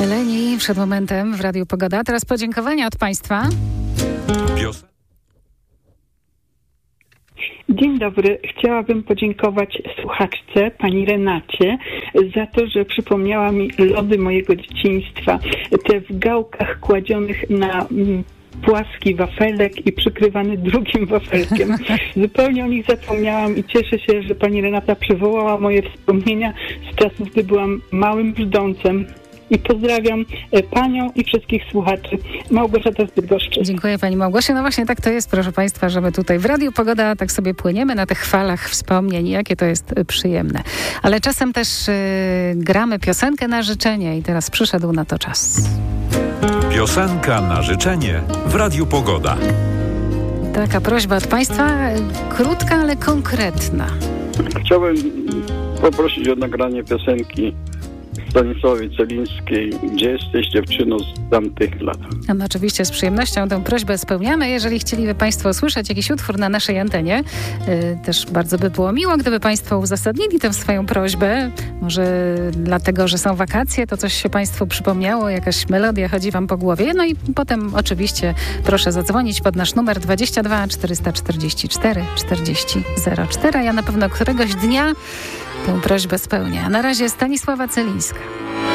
Eleni przed momentem w Radiu Pogoda. Teraz podziękowania od Państwa. Dzień dobry. Chciałabym podziękować słuchaczce, pani Renacie, za to, że przypomniała mi lody mojego dzieciństwa. Te w gałkach kładzionych na płaski wafelek i przykrywany drugim wafelkiem. Zupełnie o nich zapomniałam i cieszę się, że pani Renata przywołała moje wspomnienia z czasów, gdy byłam małym brzdącem. I pozdrawiam panią i wszystkich słuchaczy. Małgorzata z Bydgoszczy. Dziękuję pani Małgosie. No właśnie tak to jest, proszę państwa, że my tutaj w Radiu Pogoda tak sobie płyniemy na tych falach wspomnień. Jakie to jest przyjemne. Ale czasem też gramy piosenkę na życzenie i teraz przyszedł na to czas. Piosenka na życzenie w Radiu Pogoda. Taka prośba od państwa, krótka, ale konkretna. Chciałbym poprosić o nagranie piosenki Stanisławie Celińskiej, Gdzie jesteś, dziewczyno, z tamtych lat. No, oczywiście z przyjemnością tę prośbę spełniamy. Jeżeli chcieliby państwo usłyszeć jakiś utwór na naszej antenie, też bardzo by było miło, gdyby państwo uzasadnili tę swoją prośbę. Może dlatego, że są wakacje, to coś się państwu przypomniało, jakaś melodia chodzi wam po głowie. No i potem oczywiście proszę zadzwonić pod nasz numer 22 444 40 04. Ja na pewno któregoś dnia tę prośbę spełnię. A na razie Stanisława Celińska.